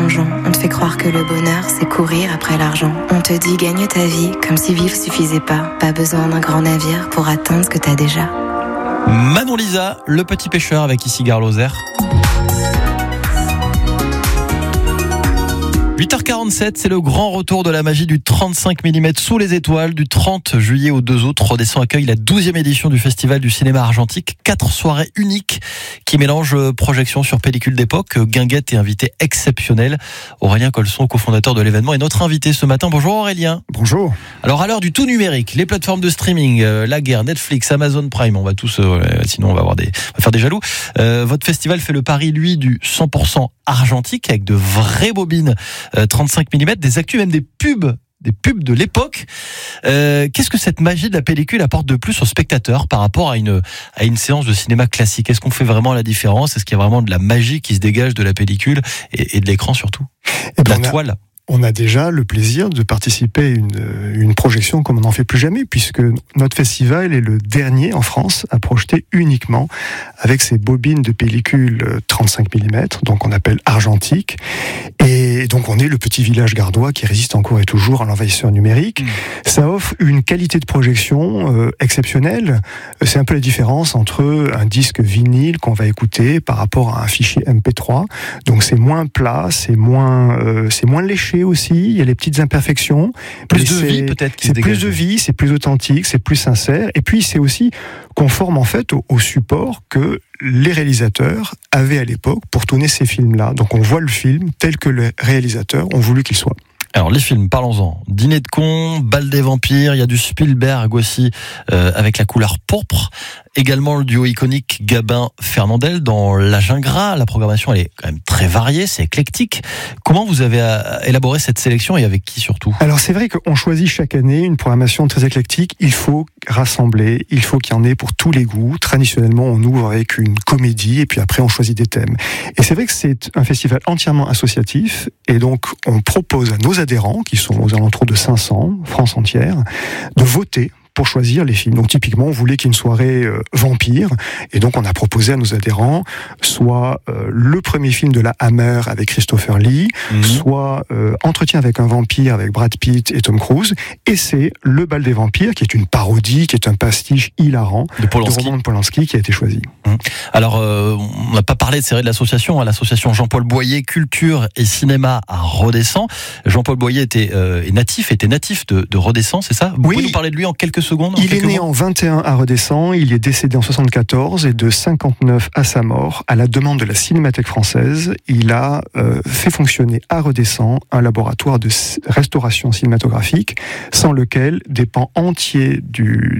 plongeon. On te fait croire que le bonheur, c'est courir après l'argent. On te dit gagne ta vie, comme si vivre suffisait pas. Pas besoin d'un grand navire pour atteindre ce que t'as déjà. Manon Lisa, Le Petit Pêcheur avec ici Gare Lozère. 8h47, c'est le grand retour de la magie du 35 mm sous les étoiles du 30 juillet au 2 août. Rodescend accueille la 12e édition du Festival du cinéma argentique. 4 soirées uniques qui mélangent projections sur pellicule d'époque, guinguettes et invités exceptionnels. Aurélien Colson, cofondateur de l'événement, est notre invité ce matin. Bonjour Aurélien. Bonjour. Alors à l'heure du tout numérique, les plateformes de streaming, la guerre, Netflix, Amazon Prime, on va tous, sinon on va faire des jaloux. Votre festival fait le pari, lui, du 100% argentique avec de vraies bobines 35 mm, des actus, même des pubs de l'époque. Qu'est-ce que cette magie de la pellicule apporte de plus aux spectateurs par rapport à une séance de cinéma classique? Est-ce qu'on fait vraiment la différence? Est-ce qu'il y a vraiment de la magie qui se dégage de la pellicule et de l'écran surtout? De la toile? On a déjà le plaisir de participer à une projection comme on n'en fait plus jamais, puisque notre festival est le dernier en France à projeter uniquement avec ces bobines de pellicule 35 mm, donc on appelle argentique. Et donc on est le petit village gardois qui résiste encore et toujours à l'envahisseur numérique. Ça offre une qualité de projection exceptionnelle. C'est un peu la différence entre un disque vinyle qu'on va écouter par rapport à un fichier MP3. Donc c'est moins plat, c'est moins léché aussi, il y a les petites imperfections. Plus de vie peut-être. C'est plus de vie, c'est plus authentique, c'est plus sincère. Et puis c'est aussi conforme en fait au support que les réalisateurs avaient à l'époque pour tourner ces films-là. Donc on voit le film tel que les réalisateurs ont voulu qu'il soit. Alors les films, parlons-en. Dîner de cons, Bal des vampires, il y a du Spielberg aussi avec la couleur pourpre. Également le duo iconique Gabin-Fernandel dans L'Âge ingrat. La programmation elle est quand même très variée, c'est éclectique. Comment vous avez élaboré cette sélection et avec qui surtout? Alors c'est vrai qu'on choisit chaque année une programmation très éclectique. Il faut rassembler, il faut qu'il y en ait pour tous les goûts. Traditionnellement on ouvre avec une comédie et puis après on choisit des thèmes. Et c'est vrai que c'est un festival entièrement associatif et donc on propose à nos adhérents, qui sont aux alentours de 500, France entière, de voter pour choisir les films. Donc typiquement, on voulait qu'il y ait une soirée vampire, et donc on a proposé à nos adhérents soit le premier film de la Hammer avec Christopher Lee, soit Entretien avec un vampire avec Brad Pitt et Tom Cruise, et c'est Le Bal des vampires, qui est une parodie, qui est un pastiche hilarant de Roman Polanski qui a été choisi. Alors, on n'a pas parlé de l'association, l'association Jean-Paul Boyer, Culture et Cinéma à Rodescend. Jean-Paul Boyer était natif de Rodescend, c'est ça? Vous pouvez nous parler de lui en quelques secondes? Il est né en 21 à Rodescend, il est décédé en 74 et de 59 à sa mort, à la demande de la Cinémathèque française, il a fait fonctionner à Rodescend un laboratoire de restauration cinématographique, sans lequel des pans entiers du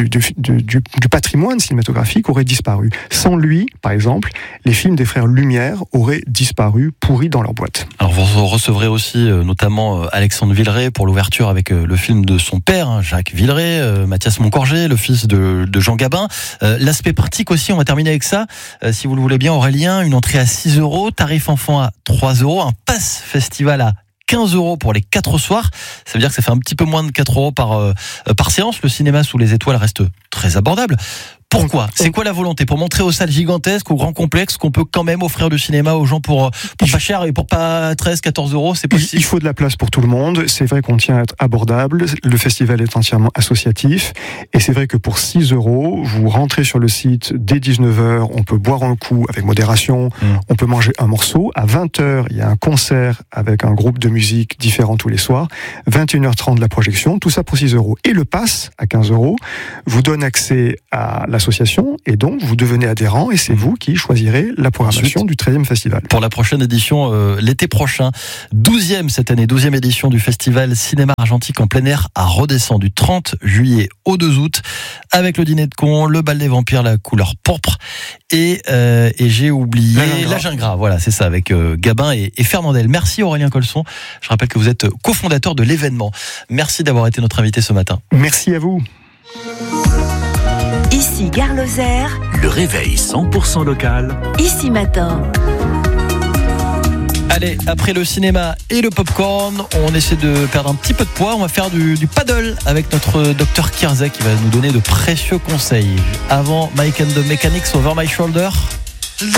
patrimoine cinématographique auraient disparu. Sans lui, par exemple, les films des frères Lumière auraient disparu, pourris dans leur boîte. Alors vous recevrez aussi notamment Alexandre Villeray pour l'ouverture avec le film de son père, Jacques Villeray, Mathias Moncorgé, le fils de Jean Gabin. L'aspect pratique aussi, on va terminer avec ça. Si vous le voulez bien Aurélien, une entrée à 6 €, tarif enfant à 3 €, un pass festival à 15 € pour les 4 soirs. Ça veut dire que ça fait un petit peu moins de 4 € par séance. Le cinéma sous les étoiles reste très abordable. Pourquoi? C'est quoi la volonté? Pour montrer aux salles gigantesques, aux grands complexes, qu'on peut quand même offrir du cinéma aux gens pour pas cher et pour pas 13, 14 €, c'est possible? Il faut de la place pour tout le monde. C'est vrai qu'on tient à être abordable. Le festival est entièrement associatif. Et c'est vrai que pour 6 €, vous rentrez sur le site dès 19h, on peut boire un coup avec modération, on peut manger un morceau. À 20h, il y a un concert avec un groupe de musique différent tous les soirs. 21h30 la projection, tout ça pour 6 €. Et le pass, à 15 € vous donne accès à l'association et donc vous devenez adhérent et c'est vous qui choisirez la programmation du 13e festival. Pour la prochaine édition, l'été prochain, 12e cette année, 12e édition du festival Cinéma Argentique en plein air à Rodescend du 30 juillet au 2 août avec le dîner de cons, le bal des vampires, la couleur pourpre et j'ai oublié L'Âge ingrat. Voilà, c'est ça, avec Gabin et Fernandel. Merci Aurélien Colson. Je rappelle que vous êtes cofondateur de l'événement. Merci d'avoir été notre invité ce matin. Merci à vous. Ici Gare Lozère. Le réveil 100% local. Ici Matin. Allez, après le cinéma et le popcorn, on essaie de perdre un petit peu de poids. On va faire du paddle avec notre docteur Kirzek qui va nous donner de précieux conseils. Avant Mike and the Mechanics, Over My Shoulder.